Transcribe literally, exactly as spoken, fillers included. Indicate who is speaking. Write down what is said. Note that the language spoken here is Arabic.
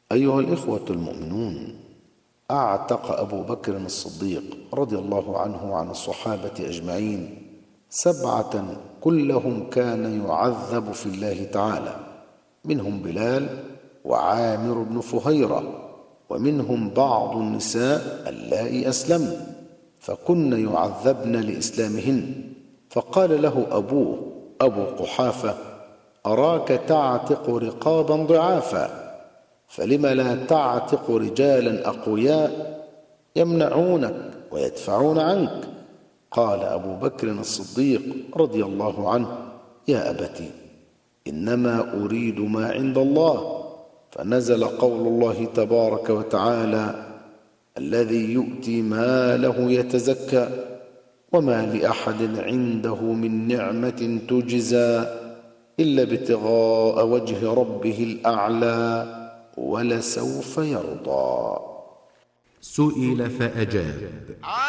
Speaker 1: أيها الإخوة المؤمنون، أعتق أبو بكر الصديق رضي الله عنه عن الصحابة أجمعين سبعة كلهم كان يعذب في الله تعالى، منهم بلال وعامر بن فهيرة، ومنهم بعض النساء اللائي أسلمن فكن يعذبن لإسلامهن. فقال له أبوه أبو قحافة: أراك تعتق رقابا ضعافا، فلم لا تعتق رجالا أقوياء يمنعونك ويدفعون عنك؟ قال أبو بكر الصديق رضي الله عنه: يا أبت، إنما أريد ما عند الله. فنزل قول الله تبارك وتعالى: الذي يؤتي ماله يتزكى وما لأحد عنده من نعمة تجزى إلا ابتغاء وجه ربه الأعلى ولسوف يرضى.
Speaker 2: سئل فأجاب: